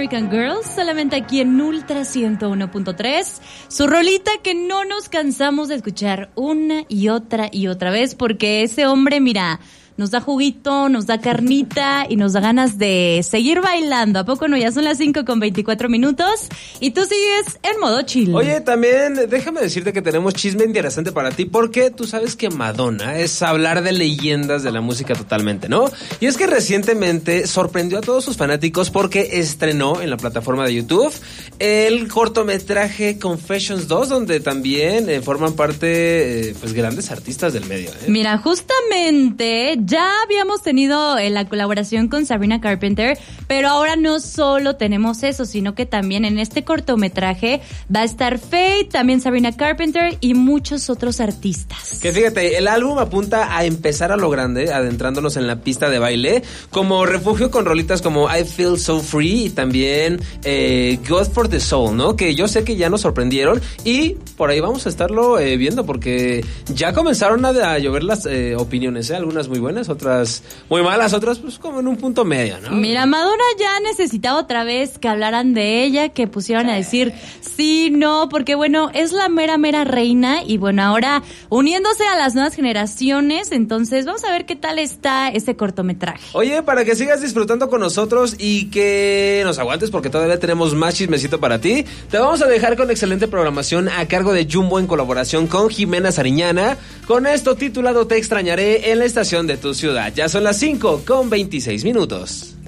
American Girl, solamente aquí en Ultra 101.3. Su rolita que no nos cansamos de escuchar una y otra vez, porque ese hombre, mira, nos da juguito, nos da carnita y nos da ganas de seguir bailando. ¿A poco no? Ya son las 5:24 y tú sigues en modo chill. Oye, también déjame decirte que tenemos chisme interesante para ti, porque tú sabes que Madonna es hablar de leyendas de la música totalmente, ¿no? Y es que recientemente sorprendió a todos sus fanáticos porque estrenó en la plataforma de YouTube el cortometraje Confessions 2, donde también forman parte pues grandes artistas del medio, ¿eh? Mira, justamente ya habíamos tenido la colaboración con Sabrina Carpenter, pero ahora no solo tenemos eso, sino que también en este cortometraje va a estar Faith, también Sabrina Carpenter y muchos otros artistas. Que fíjate, el álbum apunta a empezar a lo grande, adentrándonos en la pista de baile, como refugio con rolitas como I Feel So Free y también God for the Soul, ¿no? Que yo sé que ya nos sorprendieron y por ahí vamos a estarlo viendo, porque ya comenzaron a llover las opiniones, ¿eh? Algunas muy buenas, otras muy malas, otras pues como en un punto medio, ¿no? Mira, Madonna ya necesitaba otra vez que hablaran de ella, que pusieran a decir sí, no, porque bueno, es la mera reina y bueno, ahora uniéndose a las nuevas generaciones, entonces vamos a ver qué tal está ese cortometraje. Oye, para que sigas disfrutando con nosotros y que nos aguantes porque todavía tenemos más chismecito para ti, te vamos a dejar con excelente programación a cargo de Jumbo en colaboración con Jimena Sariñana, con esto titulado Te extrañaré en la estación de tu ciudad. Ya son las 5:26.